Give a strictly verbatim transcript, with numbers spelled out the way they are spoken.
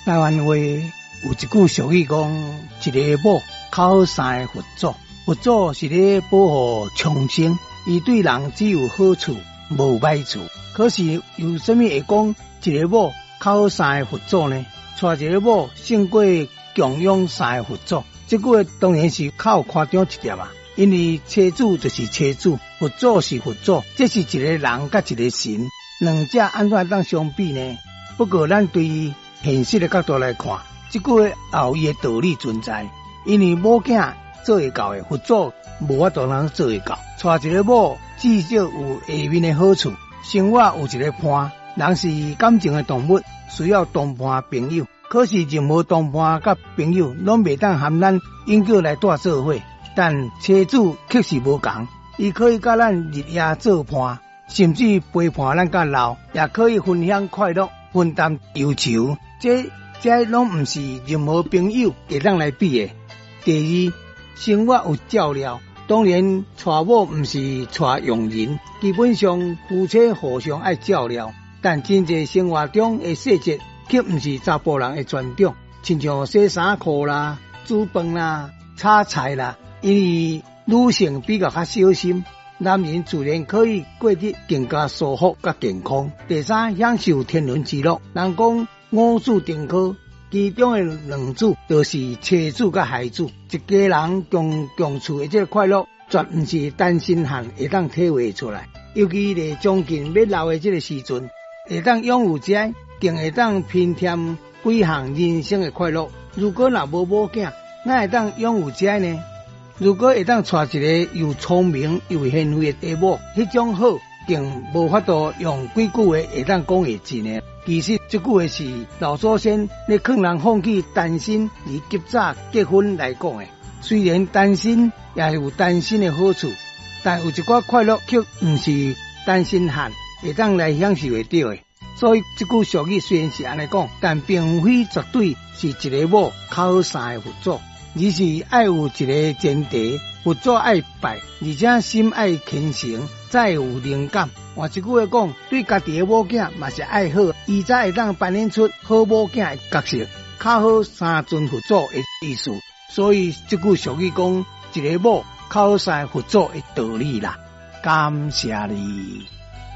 台湾话有一句俗语讲，一个某靠三个佛祖，佛祖是咧保护众生，伊对人只有好处无歹处。可是有什么会讲一个某靠三个佛祖呢？带一个某胜过供养三个佛祖，这句话当然是较夸张一点啊。因为车主就是车主，佛祖是佛祖，这是一个人甲一个神，两者安怎当相比呢？不过咱对于现实的角度来看，这句话也有伊的道理存在。因为某囝做会到的，佛祖无法度人做会到。带一个某至少有下面的好处，生活有一个伴，人是感情的动物，需要同伴朋友。可是任何同伴甲朋友，拢袂当含咱永久来带做伙。但车主确实无同，伊可以甲咱日夜做伴，甚至陪伴咱到老，也可以分享快乐，分担忧愁。这这拢毋是任何朋友会当来比的。第二，生活有照料，当然娶某毋是娶佣人，基本上夫妻互相爱照料，但真侪生活中的细节却毋是查甫人的专长，亲像洗衫裤啦、煮饭啦、炒菜啦。因为女性比较较小心，男人自然可以过得更加舒服甲健康。第三，享受天伦之乐。人讲五子登科，其中的两子就是妻子甲孩子。一家人共共处的这个快乐，绝毋是单身汉会当体会出来。尤其咧将近要老的这个时阵，会当拥有这，更会当拼添几项人生的快乐。如果若无某囝，哪会当拥有这呢？如果会当带一个又聪明又贤惠的某，迄种好，更无法度用几句话会当讲会尽的。其实这句话是老祖先咧劝人放弃单身而及早结婚来讲的。虽然单身也有单身的好处，但有一寡快乐却毋是单身汉会当来享受会到的。所以这句俗语虽然是安尼讲，但并非绝对是一个某靠三个佛祖。而是爱有一个前提，佛祖爱拜，而且心爱虔诚，才有灵感。换一句话讲，对家己的某囝嘛是爱好，伊才会当扮演出好某囝的角色，较好三尊佛祖的意思。所以这句俗语讲，一个某靠三佛祖的道理啦。感谢你。